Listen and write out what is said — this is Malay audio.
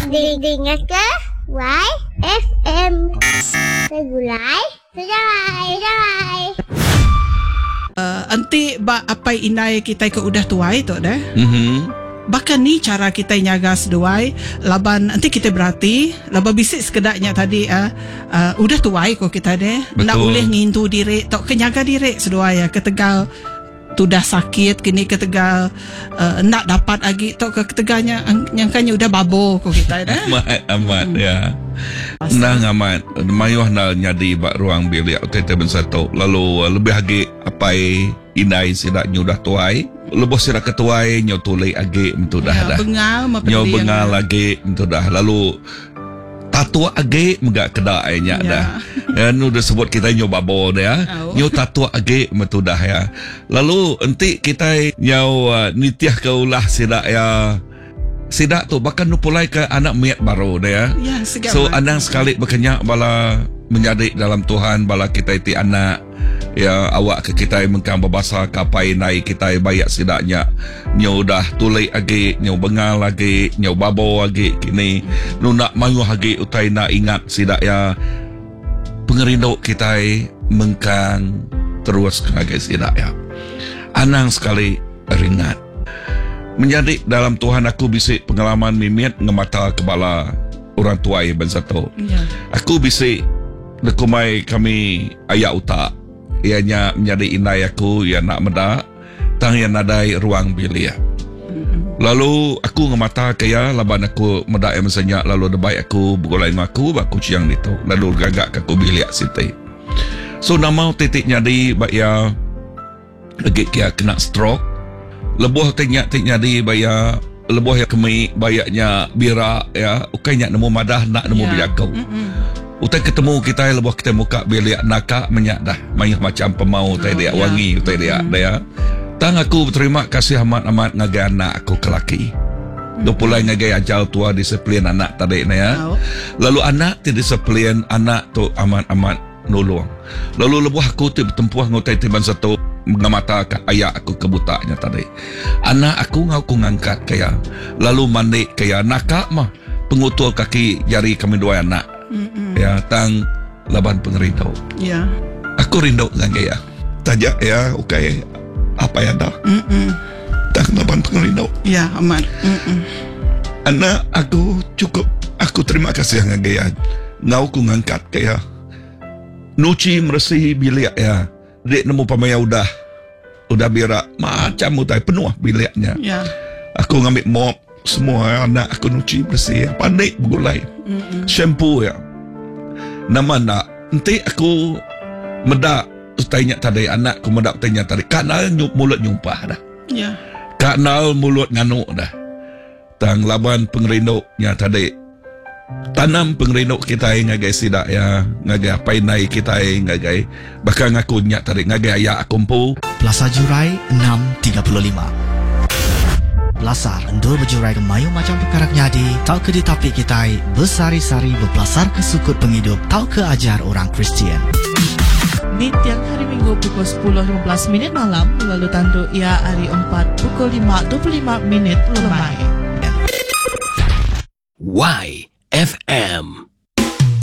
dengar ke YFM. Segulai, sejarai. Anti ba apa inai kita ke udah tuai tu dah. Bahkan ni cara kita nyaga seduai laban nanti kita berarti laban bisik sekedaknya tadi udah tuai ko kita deh. Nak boleh ngintu diri tok kenyaga diri seduai ketegal tu dah sakit kini ketegal nak dapat lagi tok keteganya nyangkanya udah babo ko kita dah. Amat ya. Nang amat mayuh na nyadi bak ruang bilik tete bensato lalu lebih lagi apai inai sidak nyudah tuai lepas sidak ketuai nyo tulai age mentu dah dah nyo bengal lagi mentu dah lalu tatua age megak kedai nya dah nu dah sebut kita nyo babo dah nyo tatua age mentu dah ya lalu enti kita nyo nitiah kaulah sidak ya sidak tu bahkan nu pulai ke anak miat baru dah ya so andang sekali berkenyak bala menjadi dalam Tuhan bala kita iti anak ya awak ke kita mengkam berbahasa kapai naik kita bayak sidaknya nyo dah tulai lagi nyo bengal lagi nyo babo lagi kini nu nak mayu lagi utai nak ingat sidak ya pengerinduk kita mengkang terus lagi sidak ya anang sekali ringat menjadi dalam Tuhan aku bisik pengalaman mimit ngemata kepala orang tua yang bensato aku bisik dekumai kami ayah utak ianya menjadi inai aku yang nak medak tang yang nadai ruang bilik lalu aku ngemata kaya laban aku medak yang mesenyak lalu debai aku bergolai dengan aku ciang itu lalu gagak aku bilik siti so nama titik nyadi baya lagi kia kena stroke lebuh tinyak nyadi baya lebuh yang kemi bayaknya bira ya ukainya nemu madah nak nemu biakau utai ketemu kita lebuh kita muka bilik nakak menyak dah mayah macam pemau utai dia wangi utai dia tang aku berterima kasih amat ngagai anak aku kelaki pulai ngagai ajal tua disiplin anak tadi ya lalu anak ti disiplin anak tu amat nolong lalu lebuh aku tu bertempuh ngutai tiban satu mengamata ayah aku kebutanya tadi anak aku ngau ngangkat kaya lalu mandi kaya nakak mah pengutul kaki jari kami dua anak ya tang laban pengerindau ya aku rindu dengan gaya tajak ya okay apa ya dah tang laban pengerindau ya amat anak aku cukup aku terima kasih dengan gaya ngau ku ngangkat kaya nuci meresih bilik ya dek nemu pamaya udah birak macam utai penuh biliknya ya aku ngambil mop semua anak aku nuci bersih pandai bergulai shampoo ya nama nak nanti aku medak tanya tadi anak aku medak tanya tadi kanal mulut nyumpah dah ya kanal mulut nganuk dah tang laban pengerinduknya tadi tanam pengerinduk kita ngagai sidak ya ngagai apa nai kita ngagai bahkan aku nyak tadi ngagai ayah aku empu Plaza Jurai 635 Belasar endul berjurai ke mayu macam perkara nyadi tau ke di tapi kita bersari-sari berpelasar ke sukut penghidup tau ke ajar orang Kristian ni tiang hari Minggu pukul 10.15 malam lalu tandu ia hari 4 pukul 5.25 lemai YFM